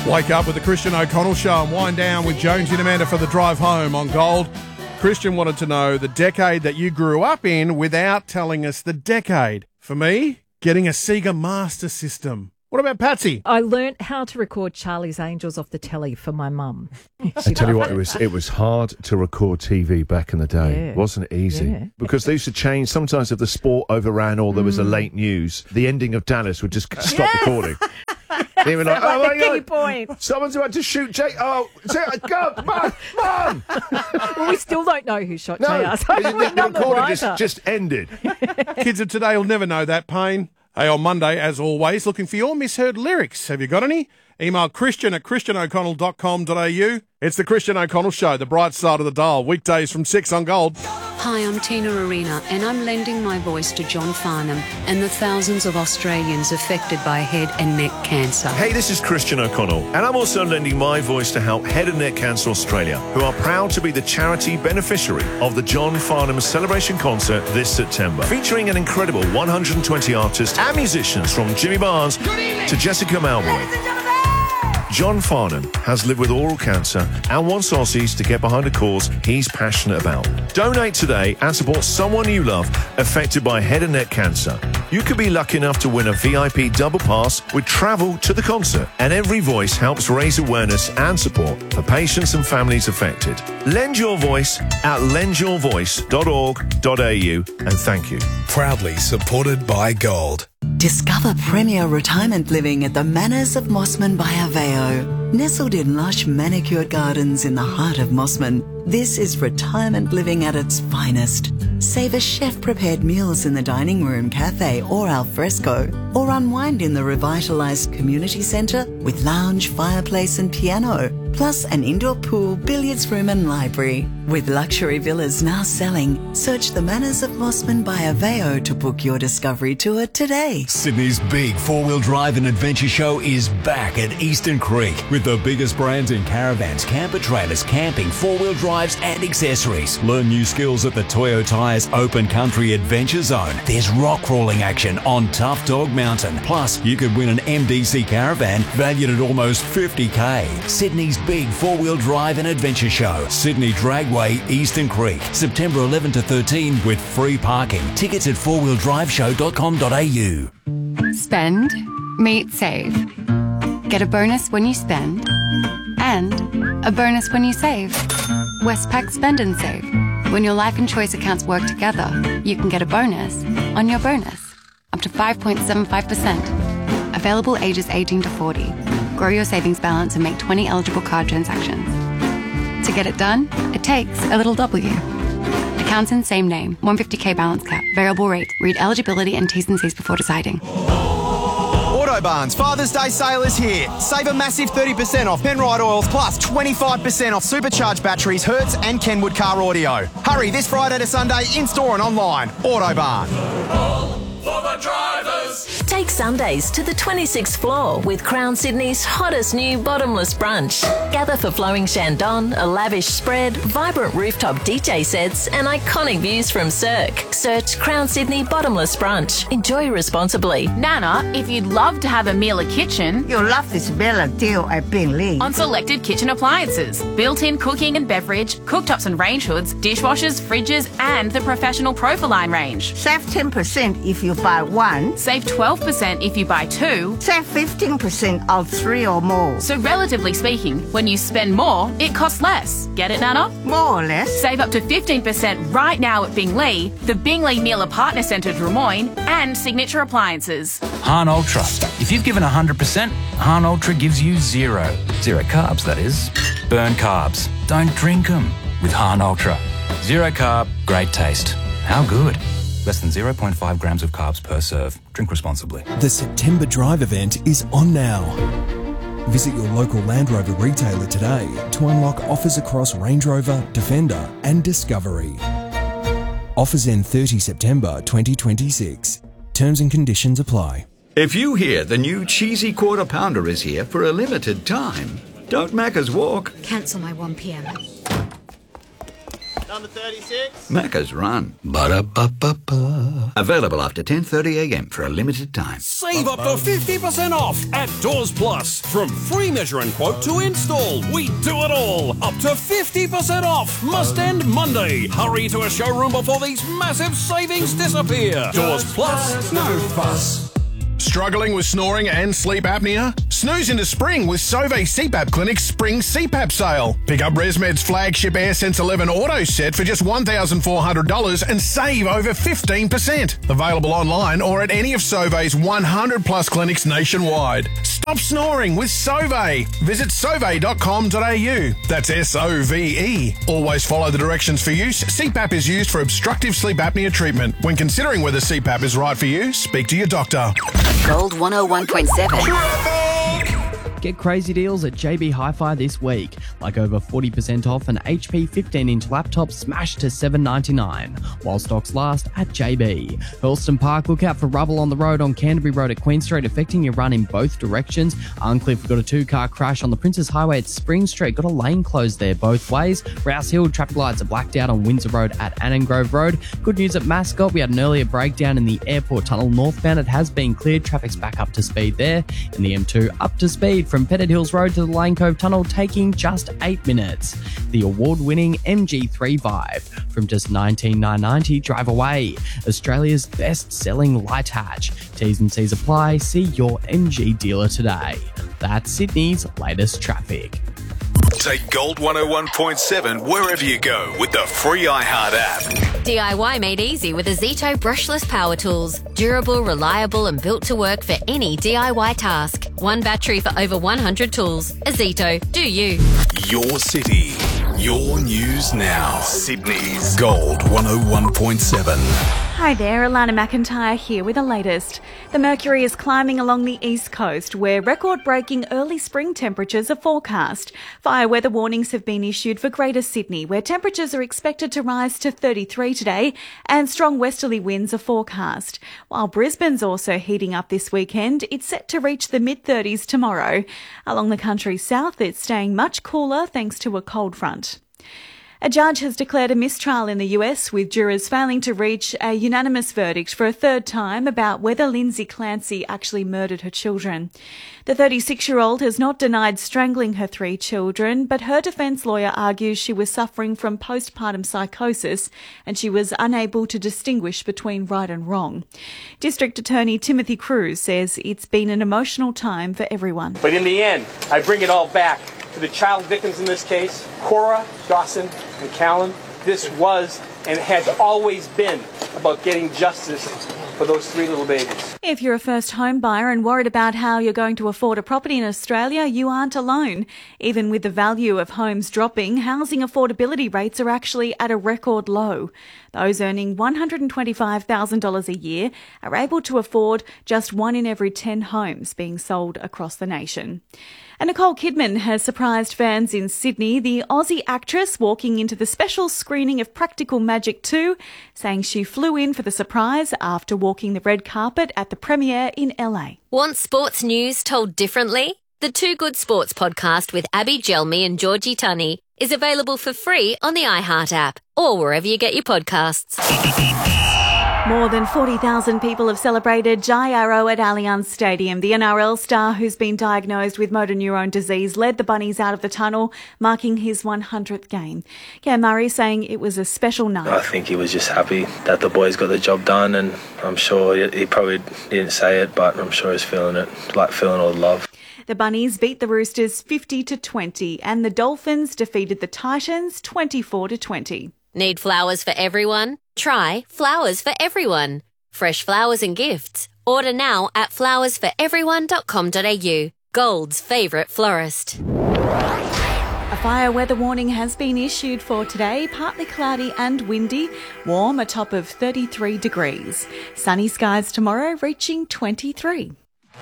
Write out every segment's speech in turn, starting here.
Wake up with the Christian O'Connell Show and wind down with Jonesy and Amanda for the drive home on Gold. Christian wanted to know the decade that you grew up in without telling us the decade. For me, getting a Sega Master System. What about Patsy? I learnt how to record Charlie's Angels off the telly for my mum. I tell you what, it was hard to record TV back in the day. Yeah. It wasn't easy. Yeah. Because they used to change, sometimes if the sport overran or there was a late news, the ending of Dallas would just stop recording. They were like, oh my God, point. someone's about to shoot Jake. Oh, go, Mum! Well, we still don't know who shot No, JR. So the recording just ended. Kids of today will never know that pain. Hey, on Monday, as always, looking for your misheard lyrics. Have you got any? Email christian@christianoconnell.com.au. It's the Christian O'Connell Show, the bright side of the dial. Weekdays from 6 on Gold. Hi, I'm Tina Arena, and I'm lending my voice to John Farnham and the thousands of Australians affected by head and neck cancer. Hey, this is Christian O'Connell, and I'm also lending my voice to help Head and Neck Cancer Australia, who are proud to be the charity beneficiary of the John Farnham Celebration Concert this September, featuring an incredible 120 artists and musicians from Jimmy Barnes to Jessica Malboy. John Farnham has lived with oral cancer and wants Aussies to get behind a cause he's passionate about. Donate today and support someone you love affected by head and neck cancer. You could be lucky enough to win a VIP double pass with travel to the concert, and every voice helps raise awareness and support for patients and families affected. Lend your voice at lendyourvoice.org.au, and thank you. Proudly supported by Gold. Discover premier retirement living at the Manors of Mossman by Aveo. Nestled in lush manicured gardens in the heart of Mossman, this is retirement living at its finest. Savour chef-prepared meals in the dining room, cafe or al fresco, or unwind in the revitalised community centre with lounge, fireplace and piano, plus an indoor pool, billiards room and library. With luxury villas now selling, search the Manors of Mossman by Aveo to book your discovery tour today. Sydney's big four-wheel drive and adventure show is back at Eastern Creek with the biggest brands in caravans, camper trailers, camping, four-wheel drives and accessories. Learn new skills at the Toyo Tyres Open Country Adventure Zone. There's rock crawling action on Tough Dog Mountain. Plus, you could win an MDC caravan valued at almost $50,000. Sydney's big four-wheel drive and adventure show. Sydney Dragway, Eastern Creek. September 11 to 13 with free parking. Tickets at fourwheeldriveshow.com.au. Spend, meet, save. Get a bonus when you spend and a bonus when you save. Westpac Spend and Save. When your life and choice accounts work together, you can get a bonus on your bonus. Up to 5.75%. Available ages 18 to 40. Grow your savings balance and make 20 eligible card transactions. To get it done, it takes a little W. Accounts in same name. 150k balance cap. Variable rate. Read eligibility and T's and C's before deciding. Autobarn's Father's Day sale is here. Save a massive 30% off Penrite oils plus 25% off supercharged batteries, Hertz and Kenwood car audio. Hurry this Friday to Sunday in-store and online. Autobarn. For the drivers. Take Sundays to the 26th floor with Crown Sydney's hottest new bottomless brunch. Gather for flowing Shandong, a lavish spread, vibrant rooftop DJ sets and iconic views from Cirque. Search Crown Sydney Bottomless Brunch. Enjoy responsibly. Nana, if you'd love to have a Miele kitchen, you'll love this Bella deal at Bingley. On selected kitchen appliances, built-in cooking and beverage, cooktops and range hoods, dishwashers, fridges and the professional Profiline range. Save 10% if you buy one. Save 12% if you buy two. Save 15% on 3 or more. So relatively speaking, when you spend more, it costs less. Get it, Nana? More or less. Save up to 15% right now at Bingley, the Bingley Miele Partner Centre Drummoyne and Signature Appliances. Han Ultra. If you've given 100%, Han Ultra gives you zero. Zero carbs, that is. Burn carbs. Don't drink them with Han Ultra. Zero carb, great taste. How good? Less than 0.5 grams of carbs per serve. Drink responsibly. The September Drive event is on now. Visit your local Land Rover retailer today to unlock offers across Range Rover, Defender and Discovery. Offers end 30 September 2026. Terms and conditions apply. If you hear the new cheesy quarter pounder is here for a limited time, don't Macca's walk. Cancel my 1 p.m. Number 36. Macca's Run. Ba-da-ba-ba-ba. Available after 10:30am for a limited time. Save up to 50% off at Doors Plus. From free measure and quote to install, we do it all. Up to 50% off. Must end Monday. Hurry to a showroom before these massive savings disappear. Doors Plus, no fuss. Struggling with snoring and sleep apnea? Snooze into spring with Sauvé CPAP Clinic's Spring CPAP Sale. Pick up ResMed's flagship AirSense 11 Auto Set for just $1,400 and save over 15%. Available online or at any of Sauvé's 100 plus clinics nationwide. Stop snoring with Sauvé. Visit sauvé.com.au. That's SOVE. Always follow the directions for use. CPAP is used for obstructive sleep apnea treatment. When considering whether CPAP is right for you, speak to your doctor. Gold 101.7. Get crazy deals at JB Hi-Fi this week, like over 40% off an HP 15-inch laptop smashed to $799, while stocks last at JB. Hurlston Park, look out for rubble on the road on Canterbury Road at Queen Street, affecting your run in both directions. Arncliffe got a two-car crash on the Princess Highway at Spring Street, got a lane closed there both ways. Rouse Hill, traffic lights are blacked out on Windsor Road at Annangrove Road. Good news at Mascot, we had an earlier breakdown in the airport tunnel northbound. It has been cleared, traffic's back up to speed there. And the M2 up to speed from Pettit Hills Road to the Lane Cove Tunnel, taking just 8 minutes. The award-winning MG3 Vibe, from just $19,990, drive away. Australia's best-selling light hatch. T's and C's apply. See your MG dealer today. That's Sydney's latest traffic. Take Gold 101.7 wherever you go with the free iHeart app. DIY made easy with Azito brushless power tools. Durable, reliable and built to work for any DIY task. One battery for over 100 tools. Azito, do you. Your city, your news now. Sydney's Gold 101.7. Hi there, Alana McIntyre here with the latest. The mercury is climbing along the east coast where record-breaking early spring temperatures are forecast. Fire weather warnings have been issued for Greater Sydney, where temperatures are expected to rise to 33 today and strong westerly winds are forecast. While Brisbane's also heating up this weekend, it's set to reach the mid-30s tomorrow. Along the country south, it's staying much cooler thanks to a cold front. A judge has declared a mistrial in the US, with jurors failing to reach a unanimous verdict for a third time about whether Lindsay Clancy actually murdered her children. The 36-year-old has not denied strangling her 3 children, but her defence lawyer argues she was suffering from postpartum psychosis and she was unable to distinguish between right and wrong. District Attorney Timothy Cruz says it's been an emotional time for everyone. But in the end, I bring it all back to the child victims in this case, Cora, Dawson, and Callan. This was and has always been about getting justice for those 3 little babies. If you're a first home buyer and worried about how you're going to afford a property in Australia, you aren't alone. Even with the value of homes dropping, housing affordability rates are actually at a record low. Those earning $125,000 a year are able to afford just 1 in every 10 homes being sold across the nation. And Nicole Kidman has surprised fans in Sydney, the Aussie actress walking into the special screening of Practical Magic 2, saying she flew in for the surprise after walking the red carpet at the premiere in LA. Want sports news told differently? The Too Good Sports podcast with Abby Gelmi and Georgie Tunney is available for free on the iHeart app or wherever you get your podcasts. More than 40,000 people have celebrated Jai Arrow at Allianz Stadium. The NRL star, who's been diagnosed with motor neurone disease, led the Bunnies out of the tunnel, marking his 100th game. Cam Murray saying it was a special night. I think he was just happy that the boys got the job done, and I'm sure he probably didn't say it, but I'm sure he's feeling it, like feeling all the love. The Bunnies beat the Roosters 50-20, and the Dolphins defeated the Titans 24-20. Need flowers for everyone? Try Flowers for Everyone. Fresh flowers and gifts. Order now at flowersforeveryone.com.au. Gold's favourite florist. A fire weather warning has been issued for today, partly cloudy and windy, warm, a top of 33 degrees. Sunny skies tomorrow, reaching 23.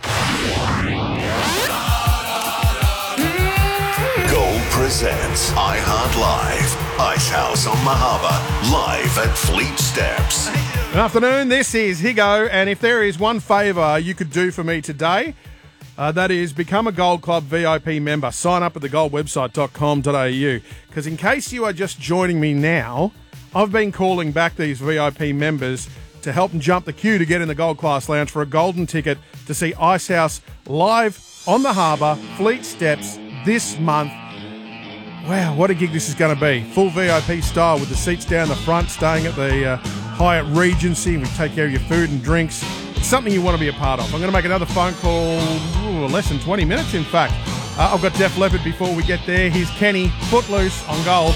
Gold presents iHeart Live. Ice House on Mahaba, live at Fleet Steps. Good afternoon, this is Higo, and if there is one favour you could do for me today, That is, become a Gold Club VIP member. Sign up at thegoldwebsite.com.au. Because in case you are just joining me now, I've been calling back these VIP members to help them jump the queue to get in the Gold Class Lounge for a golden ticket to see Icehouse live on the Harbour, Fleet Steps, this month. Wow, what a gig this is going to be. Full VIP style with the seats down the front, staying at the Hyatt Regency. We take care of your food and drinks. It's something you want to be a part of. I'm going to make another phone call, less than 20 minutes, in fact. I've got Def Leppard before we get there. Here's Kenny, Footloose on Gold.